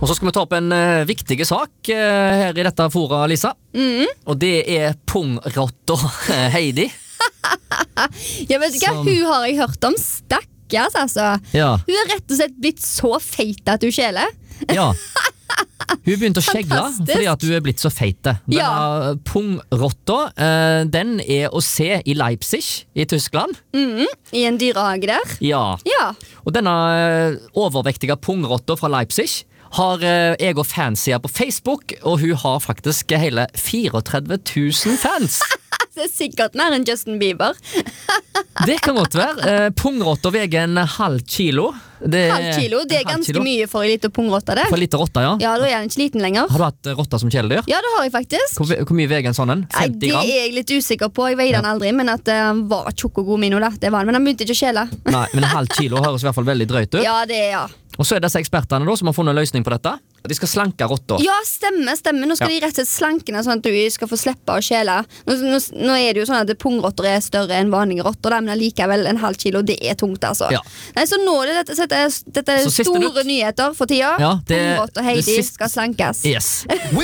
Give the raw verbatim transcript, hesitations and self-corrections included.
Og så skal vi ta opp en uh, viktig sak uh, her i dette fora, Lisa. Mm. Og det er pungrotta Heidi. Ja, vet du hva? Som- Hun har jeg hørt om. Stakkars, altså. Ja, Hun har rett og slett blitt så feit at hun skjeler. ja. Hun begynte å skjegle Fantastisk. fordi at du er blitt så feite. Denne Ja. pungrotta, uh, den er å se i Leipzig i Tyskland. Mm. I en dyrehage der. Ja. Ja. Og denne uh, overvektige pungrotta fra Leipzig har uh, jeg og fansider på Facebook, og hun har faktisk hele tretifire tusen fans. Det er sikkert mer enn Justin Bieber. Det kan godt være. Uh, pungrotta veier en halv kilo. Det er- Halv kilo, det er en halv ganske kilo. mye for en liten pungrotte det. For en liten rotte, ja. Ja, da er den ikke liten lenger. Har du hatt uh, rotta som kjæledyr? Ja, det har jeg faktisk. Hvor, hvor mye veier en sånn en? Nei, femti det gram? er jeg litt usikker på. Jeg veide den aldri, men at eh, han var tjukk og god mino da. Det var han, men han begynte ikke å skjele. Nei, men en halv kilo høres i hvert fall veldig drøyt ut. Ja, det er ja. Og så er disse ekspertene da, som har funnet en løsning på dette. De skal slanke rotta. Ja, stemme, stemme. Nå skal Ja. de rett og slett slanke den sånn at du skal få slippe å skjele. Nå, nå, nå er det jo sånn at pungrotter er større enn vanlige rotter, da, men allikevel en halv kilo, det er tungt, altså. Ja. Nei, så nå er det dette, dette, dette er Så siste store nytt. nyheter for tida. Ja, det- Pungrotter det Heidi siste- skal slankes. Yes.